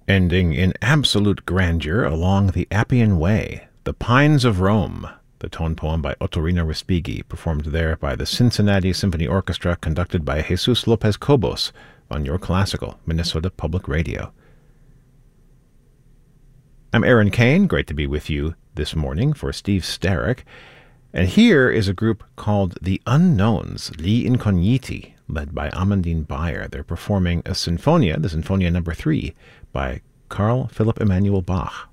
Ending in absolute grandeur along the Appian Way, The Pines of Rome, the tone poem by Ottorino Respighi, performed there by the Cincinnati Symphony Orchestra, conducted by Jesus Lopez Cobos on Your Classical, Minnesota Public Radio. I'm Aaron Kane, great to be with you this morning for Steve Starek, and here is a group called The Unknowns, Gli Incogniti, led by Amandine Bayer. They're performing a sinfonia, the Sinfonia No. 3, by Carl Philipp Emanuel Bach.